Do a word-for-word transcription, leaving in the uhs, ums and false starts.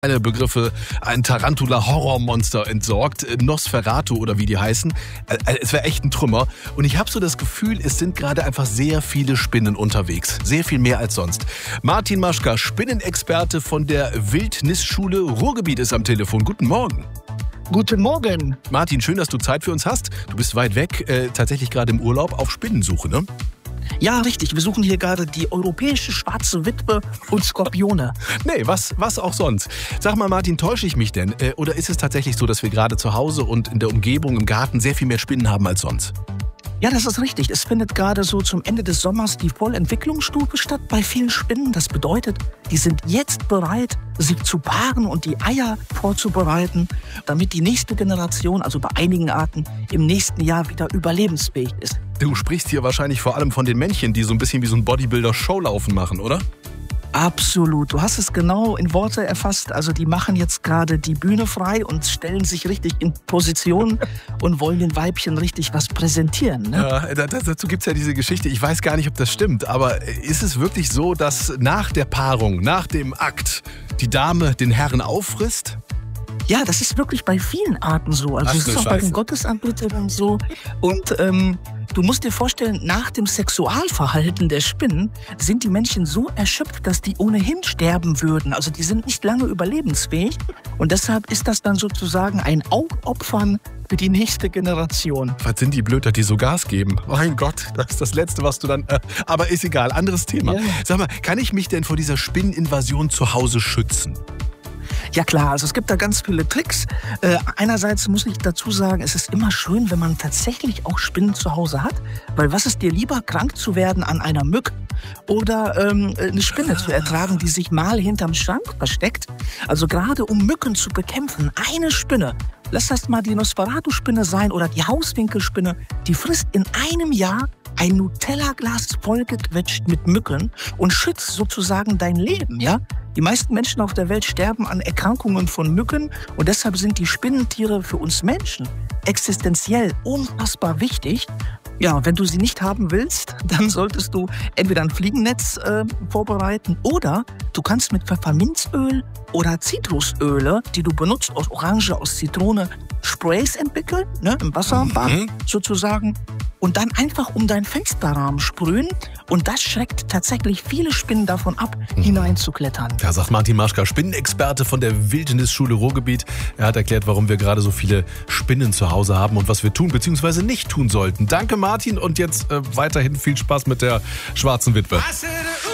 Eine Begriffe, ein Tarantula-Horrormonster entsorgt, Nosferatu oder wie die heißen. Es wäre echt ein Trümmer. Und ich habe so das Gefühl, es sind gerade einfach sehr viele Spinnen unterwegs. Sehr viel mehr als sonst. Martin Maschka, Spinnenexperte von der Wildnisschule Ruhrgebiet, ist am Telefon. Guten Morgen. Guten Morgen. Martin, schön, dass du Zeit für uns hast. Du bist weit weg, äh, tatsächlich gerade im Urlaub auf Spinnensuche, ne? Ja, richtig. Wir suchen hier gerade die europäische schwarze Witwe und Skorpione. Nee, was, was auch sonst. Sag mal, Martin, täusche ich mich denn? Äh, oder ist es tatsächlich so, dass wir gerade zu Hause und in der Umgebung, im Garten sehr viel mehr Spinnen haben als sonst? Ja, das ist richtig. Es findet gerade so zum Ende des Sommers die Vollentwicklungsstufe statt bei vielen Spinnen. Das bedeutet, die sind jetzt bereit, sich zu paaren und die Eier vorzubereiten, damit die nächste Generation, also bei einigen Arten, im nächsten Jahr wieder überlebensfähig ist. Du sprichst hier wahrscheinlich vor allem von den Männchen, die so ein bisschen wie so ein Bodybuilder-Showlaufen machen, oder? Absolut. Du hast es genau in Worte erfasst. Also die machen jetzt gerade die Bühne frei und stellen sich richtig in Position und wollen den Weibchen richtig was präsentieren. Ne? Ja, dazu gibt es ja diese Geschichte. Ich weiß gar nicht, ob das stimmt, aber ist es wirklich so, dass nach der Paarung, nach dem Akt, die Dame den Herren auffrisst? Ja, das ist wirklich bei vielen Arten so. Also es ist auch bei den Gottesanbetern so. Und ähm, du musst dir vorstellen, nach dem Sexualverhalten der Spinnen sind die Männchen so erschöpft, dass die ohnehin sterben würden. Also die sind nicht lange überlebensfähig. Und deshalb ist das dann sozusagen ein Aufopfern für die nächste Generation. Was sind die blöd, dass die so Gas geben? Mein Gott, das ist das Letzte, was du dann... Äh, aber ist egal, anderes Thema. Ja. Sag mal, kann ich mich denn vor dieser Spinneninvasion zu Hause schützen? Ja klar, also es gibt da ganz viele Tricks. Äh, einerseits muss ich dazu sagen, es ist immer schön, wenn man tatsächlich auch Spinnen zu Hause hat. Weil was ist dir lieber, krank zu werden an einer Mücke oder ähm, eine Spinne zu ertragen, die sich mal hinterm Schrank versteckt? Also gerade um Mücken zu bekämpfen, eine Spinne, lass das mal die Nosferatu-Spinne sein oder die Hauswinkelspinne, die frisst in einem Jahr ein Nutella-Glas vollgequetscht mit Mücken und schützt sozusagen dein Leben, ja? Die meisten Menschen auf der Welt sterben an Erkrankungen von Mücken und deshalb sind die Spinnentiere für uns Menschen existenziell unfassbar wichtig. Ja, wenn du sie nicht haben willst, dann solltest du entweder ein Fliegennetz äh, vorbereiten oder du kannst mit Pfefferminzöl oder Zitrusöle, die du benutzt aus Orange, aus Zitrone, Sprays entwickeln, ne, im Wasserbad mhm. sozusagen. Und dann einfach um deinen Fensterrahmen sprühen. Und das schreckt tatsächlich viele Spinnen davon ab, mhm. hineinzuklettern. Ja, sagt Martin Maschka, Spinnenexperte von der Wildnisschule Ruhrgebiet. Er hat erklärt, warum wir gerade so viele Spinnen zu Hause haben und was wir tun bzw. nicht tun sollten. Danke, Martin. Und jetzt äh, weiterhin viel Spaß mit der schwarzen Witwe.